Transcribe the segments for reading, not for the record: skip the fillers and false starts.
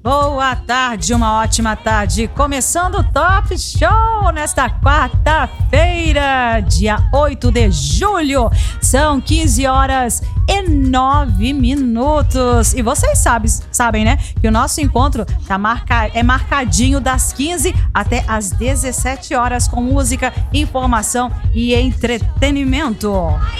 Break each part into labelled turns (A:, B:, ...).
A: Boa tarde, uma ótima tarde. Começando o Top Show nesta quarta-feira, dia 8 de julho. São 15h09. E vocês sabem, né? Que o nosso encontro é marcadinho das 15 até as 17 horas com música, informação e entretenimento.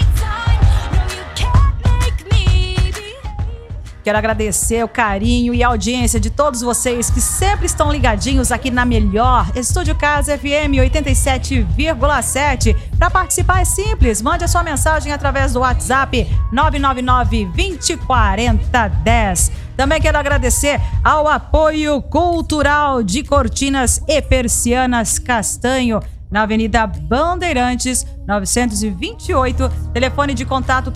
A: Quero agradecer o carinho e a audiência de todos vocês que sempre estão ligadinhos aqui na melhor Estúdio Casa FM 87,7. Para participar é simples, mande a sua mensagem através do WhatsApp 999-2040-10. Também quero agradecer ao apoio cultural de Cortinas e Persianas Castanho, na Avenida Bandeirantes, 928, telefone de contato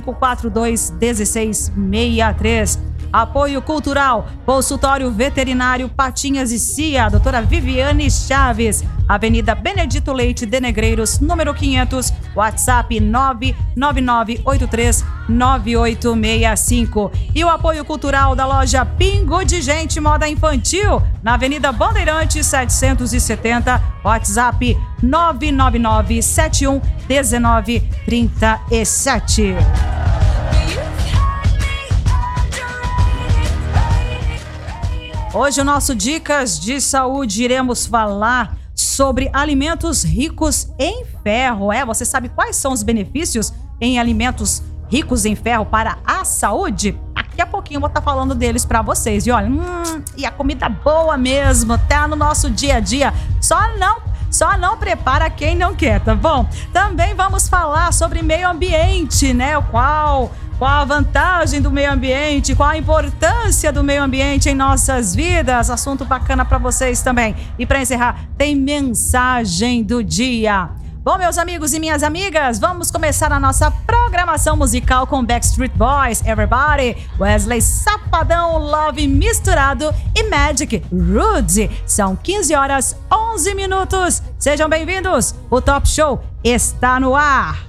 A: 3542-1663. Apoio cultural, consultório veterinário Patinhas e Cia, doutora Viviane Chaves, Avenida Benedito Leite de Negreiros, número 500, WhatsApp 999839865. E o apoio cultural da loja Pingo de Gente Moda Infantil, na Avenida Bandeirantes 770, WhatsApp 999711937. Hoje o nosso Dicas de Saúde iremos falar sobre alimentos ricos em ferro. Você sabe quais são os benefícios em alimentos ricos em ferro para a saúde? Daqui a pouquinho eu vou estar falando deles para vocês. E olha, e a comida boa mesmo, tá no nosso dia a dia. Só não prepara quem não quer, tá bom? Também vamos falar sobre meio ambiente, né? Qual a vantagem do meio ambiente, qual a importância do meio ambiente em nossas vidas. Assunto bacana para vocês também. E para encerrar, tem mensagem do dia. Bom, meus amigos e minhas amigas, vamos começar a nossa programação musical com Backstreet Boys, Everybody, Wesley Safadão, Love Misturado e Magic, Rude. São 15h11. Sejam bem-vindos. O Top Show está no ar.